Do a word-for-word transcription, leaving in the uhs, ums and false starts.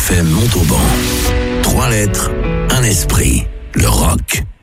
F M Montauban. Trois lettres, un esprit. Le rock.